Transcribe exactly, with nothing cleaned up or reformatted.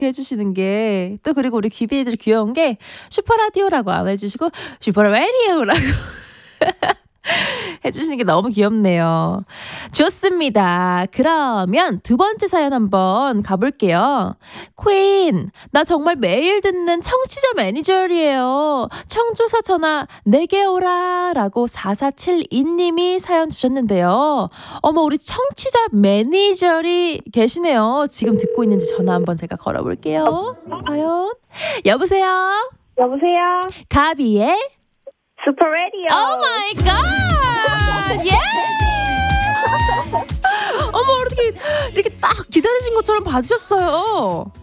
해주시는 게 또 그리고 우리 귀비애들 귀여운 게 슈퍼라디오라고 안 해주시고 슈퍼라디오라고 해주시는 게 너무 귀엽네요. 좋습니다. 그러면 두 번째 사연 한번 가볼게요. 퀸, 나 정말 매일 듣는 청취자 매니저리에요. 청조사 전화 내게 오라 라고 사사칠이 님이 사연 주셨는데요. 어머, 우리 청취자 매니저리 계시네요. 지금 듣고 있는지 전화 한번 제가 걸어볼게요. 과연? 여보세요? 여보세요? 가비의 슈퍼 라디오. 오 마이 갓! 예! 어머, 어떻게 이렇게 딱 기다리신 것처럼 봐주셨어요.